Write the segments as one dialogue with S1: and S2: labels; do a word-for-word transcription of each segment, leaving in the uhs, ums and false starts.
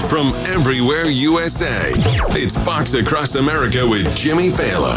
S1: from everywhere U S A. It's Fox Across America with Jimmy Failla.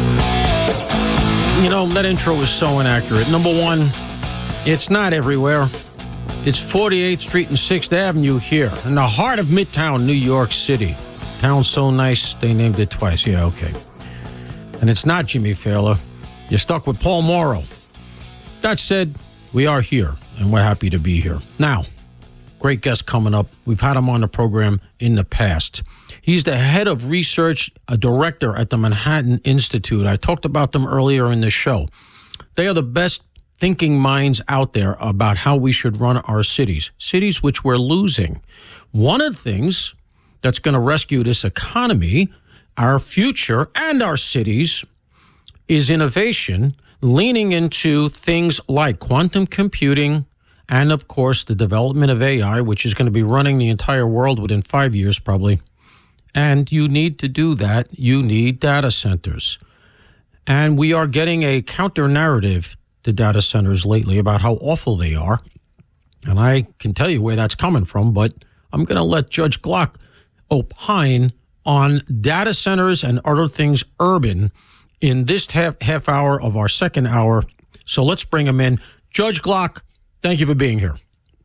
S2: You know, that intro is so inaccurate. Number one, it's not everywhere. It's forty-eighth Street and sixth Avenue here in the heart of Midtown, New York City. Town's so nice, they named it twice. Yeah, okay. And it's not Jimmy Failla. You're stuck with Paul Morrow. That said, we are here, and we're happy to be here. Now, great guest coming up. We've had him on the program in the past. He's the head of research, a director at the Manhattan Institute. I talked about them earlier in the show. They are the best thinking minds out there about how we should run our cities, cities which we're losing. One of the things that's going to rescue this economy, our future, and our cities is innovation, leaning into things like quantum computing and, of course, the development of A I, which is going to be running the entire world within five years probably. And you need to do that. You need data centers. And we are getting a counter-narrative to data centers lately about how awful they are. And I can tell you where that's coming from, but I'm going to let Judge Glock opine on data centers and other things urban in this half, half hour of our second hour. So let's bring him in. Judge Glock, thank you for being here.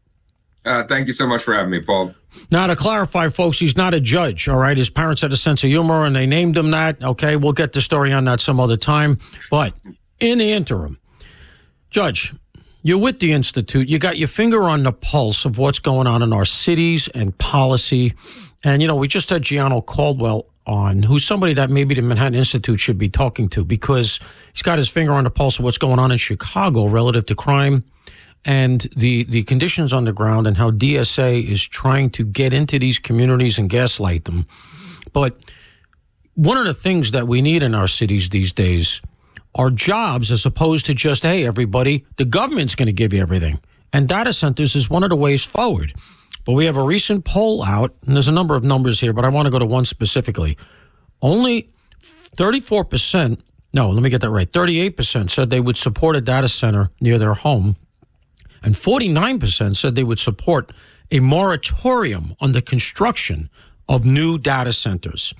S3: Uh, thank you so much for having me, Paul.
S2: Now, to clarify, folks, he's not a judge, all right? His parents had a sense of humor, and they named him that. Okay, we'll get the story on that some other time. But in the interim, Judge, you're with the Institute. You got your finger on the pulse of what's going on in our cities and policy. And, you know, we just had Gianno Caldwell on, who's somebody that maybe the Manhattan Institute should be talking to because he's got his finger on the pulse of what's going on in Chicago relative to crime and the, the conditions on the ground and how D S A is trying to get into these communities and gaslight them. But one of the things that we need in our cities these days are jobs as opposed to just, hey, everybody, the government's going to give you everything. And data centers is one of the ways forward. But we have a recent poll out, and there's a number of numbers here, but I want to go to one specifically. Only thirty-four percent, no, let me get that right, thirty-eight percent said they would support a data center near their home, and forty-nine percent said they would support a moratorium on the construction of new data centers.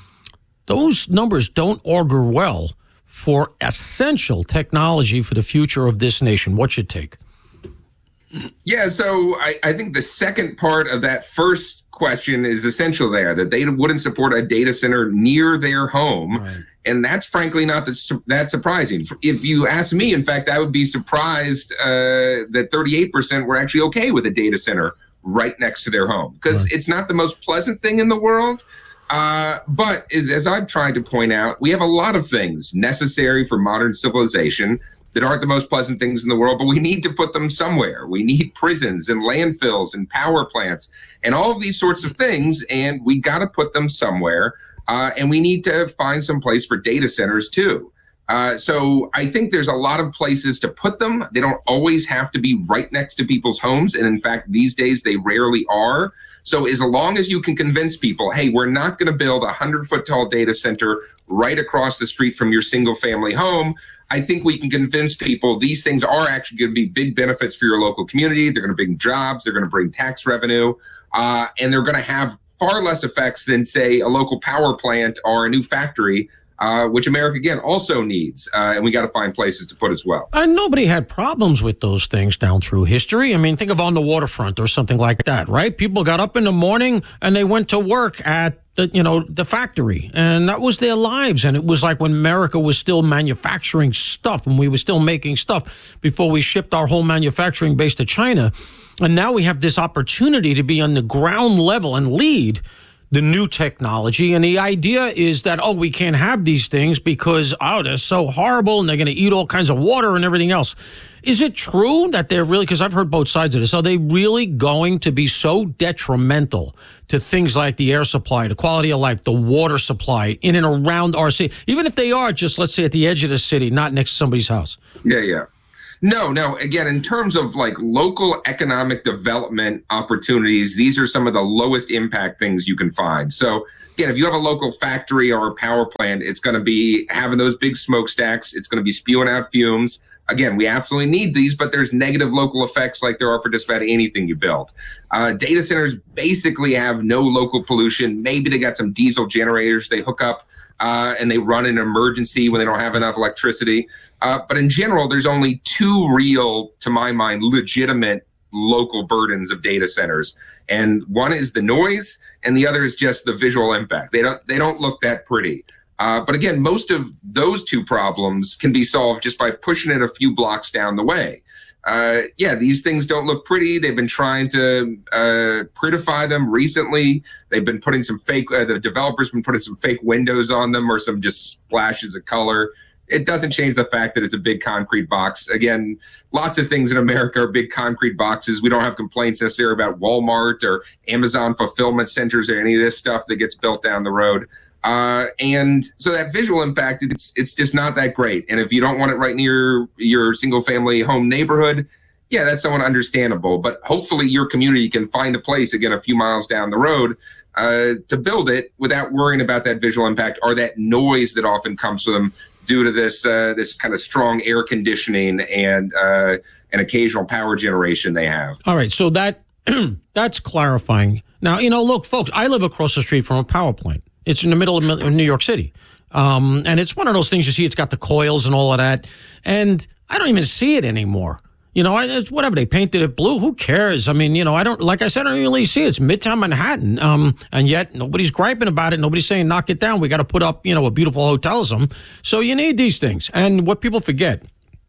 S2: Those numbers don't augur well for essential technology for the future of this nation. What's your take?
S3: Yeah, so I, I think the second part of that first question is essential there, that they wouldn't support a data center near their home. Right. And that's frankly not the, that surprising. If you ask me, in fact, I would be surprised uh, that thirty-eight percent were actually okay with a data center right next to their home, because right. It's not the most pleasant thing in the world. Uh, but as, as I've tried to point out, we have a lot of things necessary for modern civilization that aren't the most pleasant things in the world, but we need to put them somewhere. We need prisons and landfills and power plants and all of these sorts of things, and we got to put them somewhere. Uh, and we need to find some place for data centers too. Uh, so I think there's a lot of places to put them. They don't always have to be right next to people's homes. And in fact, these days they rarely are. So as long as you can convince people, hey, we're not going to build a hundred foot tall data center right across the street from your single family home, I think we can convince people these things are actually going to be big benefits for your local community. They're going to bring jobs. They're going to bring tax revenue. Uh, and they're going to have far less effects than, say, a local power plant or a new factory, uh, which America, again, also needs. Uh, and we got to find places to put as well.
S2: And nobody had problems with those things down through history. I mean, think of on the waterfront or something like that, right? People got up in the morning and they went to work at the, you know, the factory, and that was their lives. And it was like when America was still manufacturing stuff, when we were still making stuff before we shipped our whole manufacturing base to China. And now we have this opportunity to be on the ground level and lead the new technology. And the idea is that, oh, we can't have these things because, oh, they're so horrible and they're going to eat all kinds of water and everything else. Is it true that they're really, because I've heard both sides of this, are they really going to be so detrimental to things like the air supply, the quality of life, the water supply in and around our city, even if they are just, let's say, at the edge of the city, not next to somebody's house?
S3: Yeah, yeah. No, no. Again, in terms of like local economic development opportunities, these are some of the lowest impact things you can find. So again, if you have a local factory or a power plant, it's going to be having those big smokestacks. It's going to be spewing out fumes. again, we absolutely need these, but there's negative local effects like there are for just about anything you build. Uh, data centers basically have no local pollution. Maybe they got some diesel generators they hook up uh, and they run in an emergency when they don't have enough electricity. Uh, but in general, there's only two real, to my mind, legitimate local burdens of data centers. And one is the noise, and the other is just the visual impact. They don't they don't look that pretty. Uh, but again, most of those two problems can be solved just by pushing it a few blocks down the way. Uh, yeah, these things don't look pretty. They've been trying to uh, prettify them recently. They've been putting some fake, uh, the developers been putting some fake windows on them or some just splashes of color. It doesn't change the fact that it's a big concrete box. Again, lots of things in America are big concrete boxes. We don't have complaints necessarily about Walmart or Amazon fulfillment centers or any of this stuff that gets built down the road. Uh, and so that visual impact, it's it's just not that great. And if you don't want it right near your single family home neighborhood, yeah, that's somewhat understandable. But hopefully your community can find a place, again, a few miles down the road uh, to build it without worrying about that visual impact or that noise that often comes to them due to this uh, this kind of strong air conditioning and uh, an occasional power generation they have.
S2: All right, so that that's clarifying. Now, you know, look, folks, I live across the street from a power plant. It's in the middle of New York City. Um, and it's one of those things you see, it's got the coils and all of that. And I don't even see it anymore. You know, I, it's whatever, they painted it blue. Who cares? I mean, you know, I don't, like I said, I don't really see it. It's Midtown Manhattan. Um, and yet nobody's griping about it. Nobody's saying, knock it down. We got to put up, you know, a beautiful hotel or something. So you need these things. And what people forget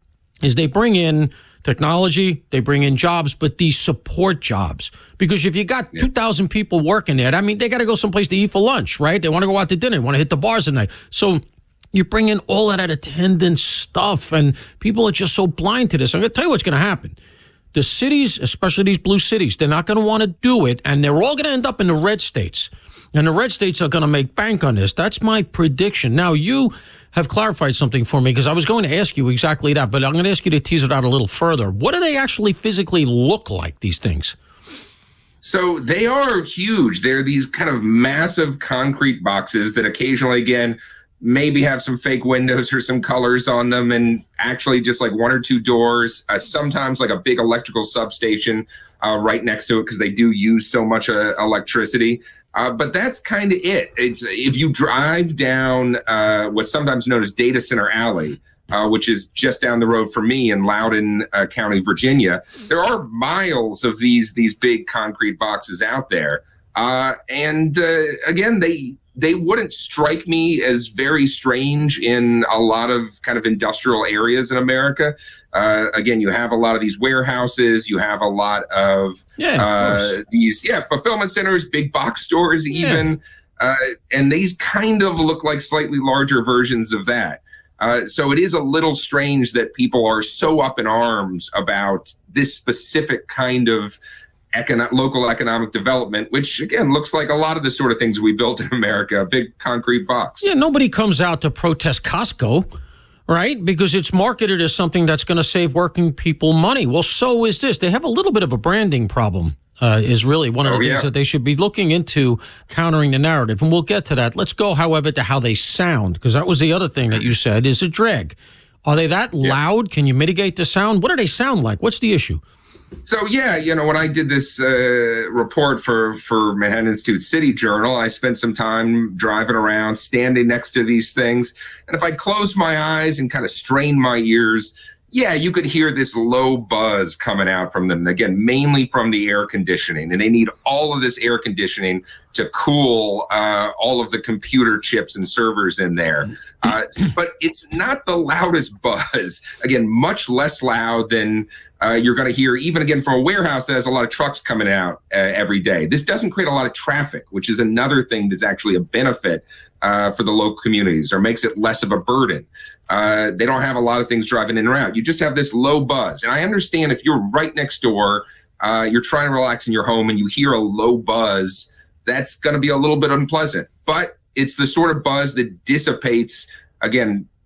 S2: is they bring in technology, they bring in jobs, but these support jobs. Because if you got yeah. two thousand people working there, I mean, they got to go someplace to eat for lunch, right? They want to go out to dinner, they want to hit the bars at night. So you bring in all of that attendance stuff, and people are just so blind to this. I'm going to tell you what's going to happen. The cities, especially these blue cities, they're not going to want to do it, and they're all going to end up in the red states. And the red states are going to make bank on this. That's my prediction. Now, you have clarified something for me, because I was going to ask you exactly that, but I'm going to ask you to tease it out a little further. What do they actually physically look like, these things?
S3: So they are huge. They're these kind of massive concrete boxes that occasionally, again, maybe have some fake windows or some colors on them, and actually just like one or two doors, uh, sometimes like a big electrical substation uh, right next to it, because they do use so much uh, electricity. Uh, but that's kind of it. It's if you drive down uh, what's sometimes known as Data Center Alley, uh, which is just down the road from me in Loudoun uh, County, Virginia, there are miles of these these big concrete boxes out there. Uh, and uh, again, they they wouldn't strike me as very strange in a lot of kind of industrial areas in America. Uh, again, you have a lot of these warehouses. You have a lot of,
S2: yeah, of
S3: uh, these, yeah, fulfillment centers, big box stores even. Yeah. Uh, and these kind of look like slightly larger versions of that. Uh, so it is a little strange that people are so up in arms about this specific kind of Econo- local economic development, which again looks like a lot of the sort of things we built in America, a big concrete box.
S2: Yeah, nobody comes out to protest Costco, right? Because it's marketed as something that's going to save working people money. Well, so is this. They have a little bit of a branding problem, uh, is really one of the oh, things yeah. that they should be looking into, countering the narrative. And we'll get to that. Let's go, however, to how they sound, because that was the other thing that you said is a drag. Are they that yeah. loud? Can you mitigate the sound? What do they sound like? What's the issue?
S3: So, yeah, you know, when I did this uh, report for, for Manhattan Institute City Journal, I spent some time driving around, standing next to these things. And if I closed my eyes and kind of strained my ears, yeah, you could hear this low buzz coming out from them, again, mainly from the air conditioning. And they need all of this air conditioning to cool uh, all of the computer chips and servers in there. Uh, but it's not the loudest buzz. Again, much less loud than uh, you're going to hear, even again, from a warehouse that has a lot of trucks coming out uh, every day. This doesn't create a lot of traffic, which is another thing that's actually a benefit uh, for the local communities, or makes it less of a burden. Uh, they don't have a lot of things driving in and out. You just have this low buzz. And I understand if you're right next door, uh, you're trying to relax in your home and you hear a low buzz, that's going to be a little bit unpleasant. But it's the sort of buzz that dissipates, again,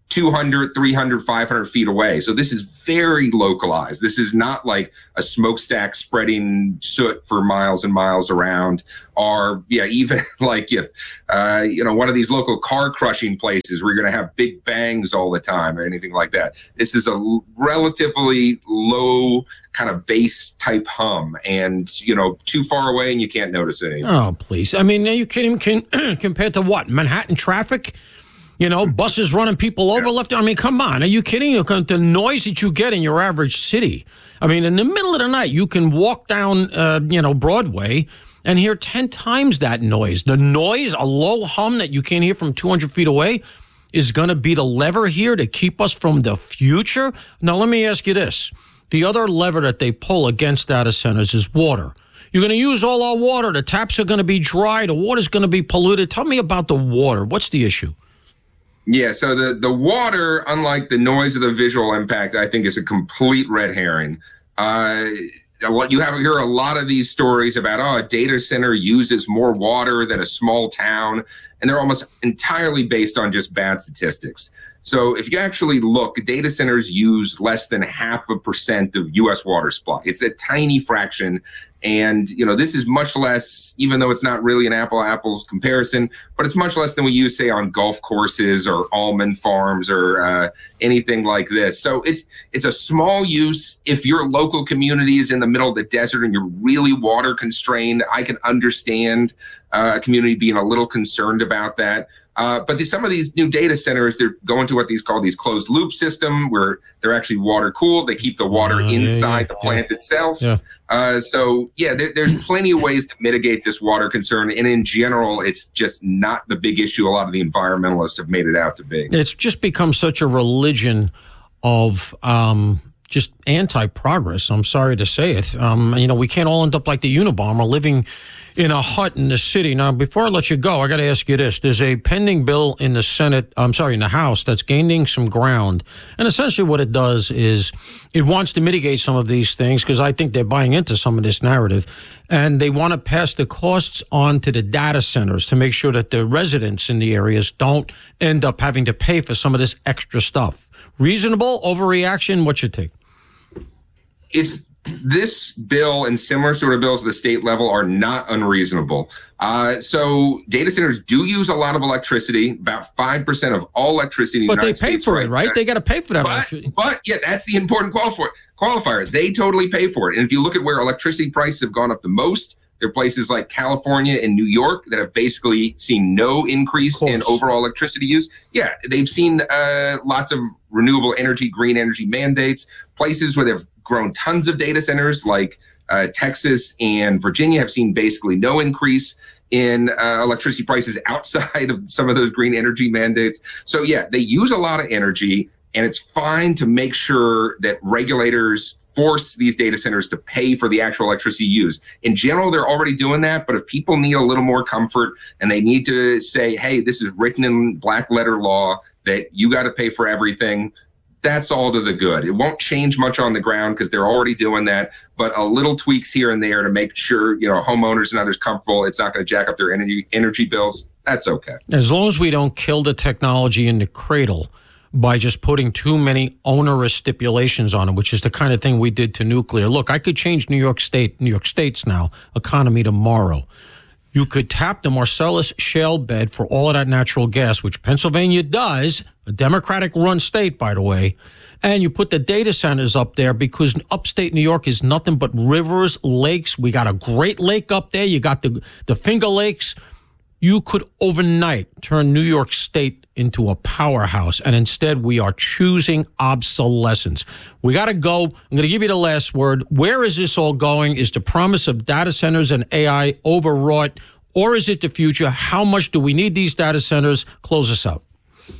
S3: two hundred, three hundred, five hundred feet away. So this is very localized. This is not like a smokestack spreading soot for miles and miles around, or yeah, even like you know, uh, you know, one of these local car crushing places where you're going to have big bangs all the time or anything like that. This is a l- relatively low kind of bass type hum, and you know, too far away and you can't notice it anymore.
S2: Oh, please! I mean, are you kidding? Can, compared to what? Manhattan traffic? You know, buses running people over left. I mean, come on. Are you kidding? The noise that you get in your average city. I mean, in the middle of the night, you can walk down, uh, you know, Broadway and hear ten times that noise. The noise, a low hum that you can't hear from two hundred feet away, is going to be the lever here to keep us from the future. Now, let me ask you this. The other lever that they pull against data centers is water. You're going to use all our water. The taps are going to be dry. The water's going to be polluted. Tell me about the water. What's the issue?
S3: Yeah, so the, the water, unlike the noise of the visual impact, I think is a complete red herring. Uh, you have hear a lot of these stories about, oh, a data center uses more water than a small town, and they're almost entirely based on just bad statistics. So if you actually look, data centers use less than half a percent of U S water supply. It's a tiny fraction. And, you know, this is much less, even though it's not really an apple-apples comparison, but it's much less than we use, say, on golf courses or almond farms or uh, anything like this. So it's it's a small use. If your local community is in the middle of the desert and you're really water constrained, I can understand uh, a community being a little concerned about that. Uh, but the, some of these new data centers, they're going to what these call these closed loop system, where they're actually water cooled. They keep the water uh, inside yeah, yeah, the plant yeah. itself. Yeah. Uh, so, yeah, there, there's plenty of ways to mitigate this water concern. And in general, it's just not the big issue a lot of the environmentalists have made it out to be.
S2: It's just become such a religion of um, just anti-progress. I'm sorry to say it. Um, you know, we can't all end up like the Unabomber living in a hut in the city. Now, before I let you go, I got to ask you this. There's a pending bill in the Senate, I'm sorry, in the House, that's gaining some ground. And essentially what it does is it wants to mitigate some of these things, because I think they're buying into some of this narrative. And they want to pass the costs on to the data centers to make sure that the residents in the areas don't end up having to pay for some of this extra stuff. Reasonable overreaction? What's your take?
S3: It's This bill and similar sort of bills at the state level are not unreasonable. Uh, so data centers do use a lot of electricity, about five percent of all electricity in the
S2: United
S3: United States.
S2: But they pay for it, right? They got to pay for that
S3: but,
S2: electricity.
S3: But, yeah, that's the important qualifier. qualifier. They totally pay for it. And if you look at where electricity prices have gone up the most, there are places like California and New York that have basically seen no increase in overall electricity use. Yeah, they've seen uh, lots of renewable energy, green energy mandates. Places where they've grown tons of data centers like uh, Texas and Virginia have seen basically no increase in uh, electricity prices outside of some of those green energy mandates. So yeah, they use a lot of energy, and it's fine to make sure that regulators force these data centers to pay for the actual electricity used. In general, they're already doing that, but if people need a little more comfort and they need to say, hey, this is written in black letter law that you got to pay for everything, that's all to the good. It won't change much on the ground because they're already doing that, but a little tweaks here and there to make sure, you know, homeowners and others comfortable, it's not going to jack up their energy energy bills. That's okay.
S2: As long as we don't kill the technology in the cradle by just putting too many onerous stipulations on it, which is the kind of thing we did to nuclear. Look, I could change New York State, New York State's now economy tomorrow. You could tap the Marcellus shale bed for all of that natural gas, which Pennsylvania does, a Democratic-run state, by the way, and you put the data centers up there because upstate New York is nothing but rivers, lakes. We got a great lake up there. You got the, the Finger Lakes. You could overnight turn New York State into a powerhouse, and instead we are choosing obsolescence. We got to go. I'm going to give you the last word. Where is this all going? Is the promise of data centers and A I overwrought, or is it the future? How much do we need these data centers? Close us out.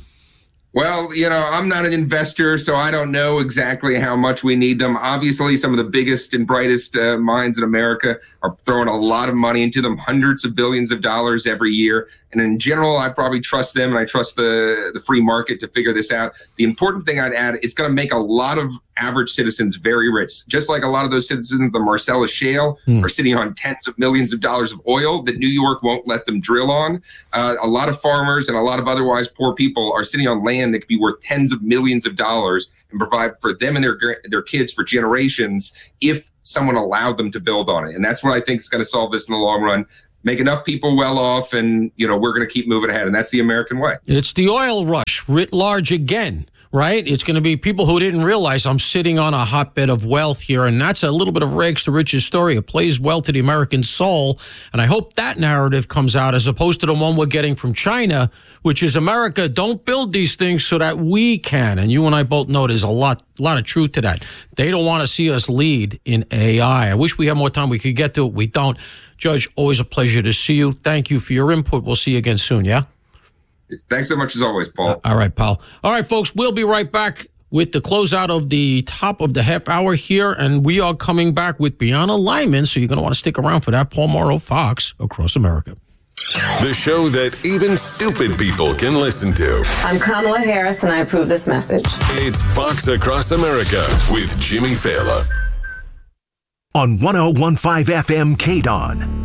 S3: Well, you know, I'm not an investor, so I don't know exactly how much we need them. Obviously, some of the biggest and brightest uh, minds in America are throwing a lot of money into them, hundreds of billions of dollars every year. And in general, I probably trust them, and I trust the, the free market to figure this out. The important thing I'd add, it's going to make a lot of average citizens very rich. Just like a lot of those citizens of the Marcellus Shale mm. are sitting on tens of millions of dollars of oil that New York won't let them drill on. Uh, a lot of farmers and a lot of otherwise poor people are sitting on land in that could be worth tens of millions of dollars and provide for them and their their kids for generations if someone allowed them to build on it. And that's what I think is going to solve this in the long run. Make enough people well off, and, you know, we're going to keep moving ahead. And that's the American way.
S2: It's the oil rush writ large again, right? It's going to be people who didn't realize I'm sitting on a hotbed of wealth here. And that's a little bit of rags to riches story. It plays well to the American soul. And I hope that narrative comes out as opposed to the one we're getting from China, which is America, don't build these things so that we can. And you and I both know there's a lot, lot of truth to that. They don't want to see us lead in A I. I wish we had more time. We could get to it. We don't. Judge, always a pleasure to see you. Thank you for your input. We'll see you again soon, yeah?
S3: Thanks so much as always, Paul.
S2: Uh, all right, pal. All right, folks, we'll be right back with the closeout of the top of the half hour here, and we are coming back with Brianna Lyman, so you're going to want to stick around for that. Paul Morrow, Fox, Across America.
S1: The show that even stupid people can listen to.
S4: I'm Kamala Harris, and I approve this message.
S1: It's Fox Across America with Jimmy Fallon.
S5: On one oh one point five F M K D O N.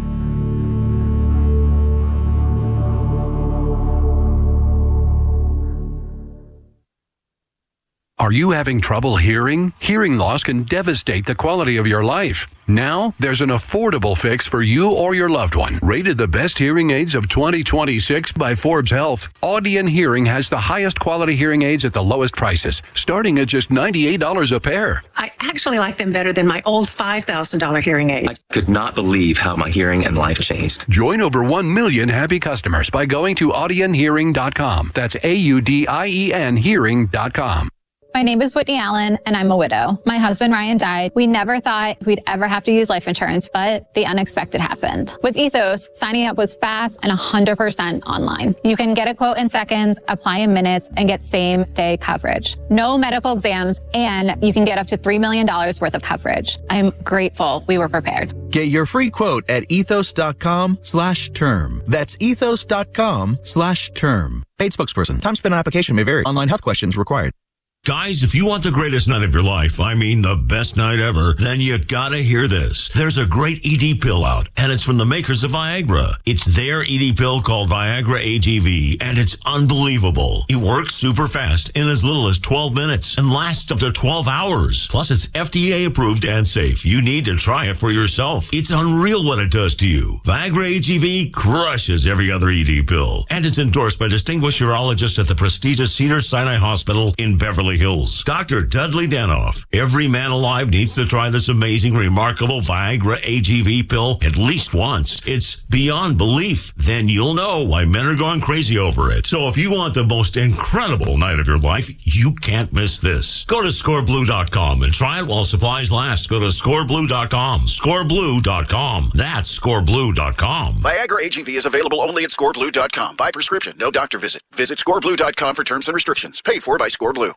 S5: Are you having trouble hearing? Hearing loss can devastate the quality of your life. Now, there's an affordable fix for you or your loved one. Rated the best hearing aids of twenty twenty-six by Forbes Health, Audion Hearing has the highest quality hearing aids at the lowest prices, starting at just ninety-eight dollars a pair.
S6: I actually like them better than my old five thousand dollars hearing aids.
S7: I could not believe how my hearing and life changed.
S5: Join over one million happy customers by going to audion hearing dot com. That's A U D I E N hearing dot com.
S8: My name is Whitney Allen, and I'm a widow. My husband, Ryan, died. We never thought we'd ever have to use life insurance, but the unexpected happened. With Ethos, signing up was fast and one hundred percent online. You can get a quote in seconds, apply in minutes, and get same-day coverage. No medical exams, and you can get up to three million dollars worth of coverage. I'm grateful we were prepared.
S9: Get your free quote at ethos.com slash term. That's ethos.com slash term. Paid spokesperson. Time spent on application may vary. Online health questions required.
S10: Guys, if you want the greatest night of your life, I mean the best night ever, then you gotta hear this. There's a great E D pill out, and it's from the makers of Viagra. It's their E D pill called Viagra A G V, and it's unbelievable. It works super fast in as little as twelve minutes and lasts up to twelve hours. Plus, it's F D A approved and safe. You need to try it for yourself. It's unreal what it does to you. Viagra A G V crushes every other E D pill, and it's endorsed by distinguished urologists at the prestigious Cedars-Sinai Hospital in Beverly Hills. Doctor Dudley Danoff. Every man alive needs to try this amazing, remarkable Viagra A G V pill at least once. It's beyond belief. Then you'll know why men are going crazy over it. So if you want the most incredible night of your life, you can't miss this. Go to score blue dot com and try it while supplies last. Go to score blue dot com. score blue dot com. That's score blue dot com.
S11: Viagra A G V is available only at score blue dot com. By prescription, no doctor visit. Visit score blue dot com for terms and restrictions. Paid for by ScoreBlue.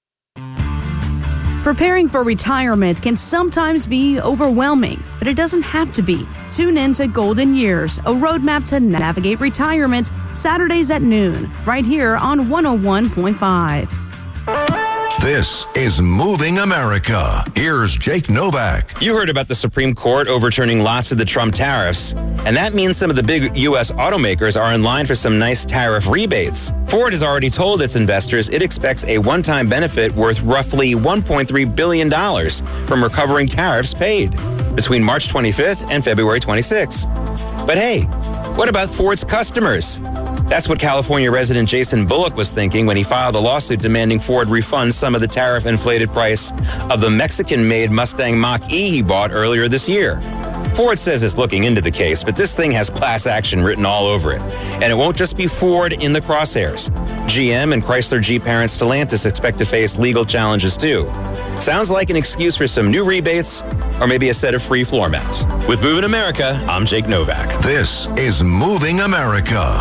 S12: Preparing for retirement can sometimes be overwhelming, but it doesn't have to be. Tune in to Golden Years, a roadmap to navigate retirement, Saturdays at noon, right here on one oh one point five.
S1: This is Moving America. Here's Jake Novak.
S13: You heard about the Supreme Court overturning lots of the Trump tariffs, and that means some of the big U S automakers are in line for some nice tariff rebates. Ford has already told its investors it expects a one-time benefit worth roughly one point three billion dollars from recovering tariffs paid between March twenty-fifth and February twenty-sixth. But hey, what about Ford's customers? That's what California resident Jason Bullock was thinking when he filed a lawsuit demanding Ford refund some of the tariff-inflated price of the Mexican-made Mustang Mach-E he bought earlier this year. Ford says it's looking into the case, but this thing has class action written all over it. And it won't just be Ford in the crosshairs. G M and Chrysler Jeep parent Stellantis expect to face legal challenges too. Sounds like an excuse for some new rebates or maybe a set of free floor mats. With Moving America, I'm Jake Novak.
S1: This is Moving America.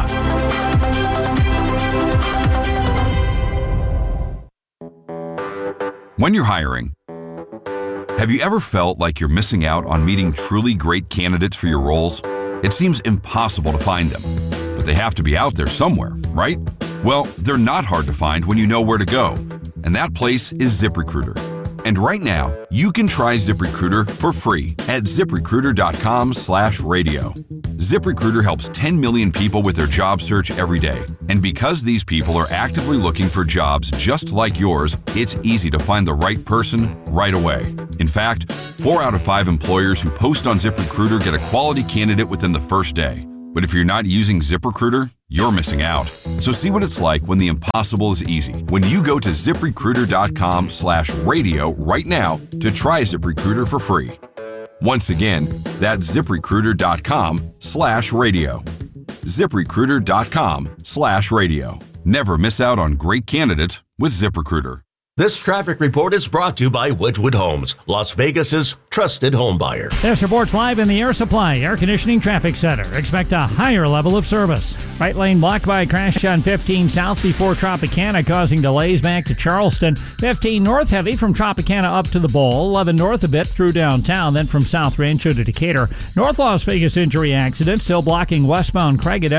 S14: When you're hiring, have you ever felt like you're missing out on meeting truly great candidates for your roles? It seems impossible to find them, but they have to be out there somewhere, right? Well, they're not hard to find when you know where to go, and that place is ZipRecruiter. And right now, you can try ZipRecruiter for free at ZipRecruiter.com slash radio. ZipRecruiter helps ten million people with their job search every day. And because these people are actively looking for jobs just like yours, it's easy to find the right person right away. In fact, four out of five employers who post on ZipRecruiter get a quality candidate within the first day. But if you're not using ZipRecruiter, you're missing out. So see what it's like when the impossible is easy. When you go to ZipRecruiter.com slash radio right now to try ZipRecruiter for free. Once again, that's ZipRecruiter.com slash radio. ZipRecruiter.com slash radio. Never miss out on great candidates with ZipRecruiter.
S15: This traffic report is brought to you by Wedgwood Homes, Las Vegas's trusted home buyer.
S16: This report's live in the Air Supply Air Conditioning Traffic Center. Expect a higher level of service. Right lane blocked by a crash on fifteen south before Tropicana, causing delays back to Charleston. fifteen north heavy from Tropicana up to the Bowl. eleven north a bit through downtown, then from South Rancho to Decatur. North Las Vegas injury accident still blocking westbound Craig at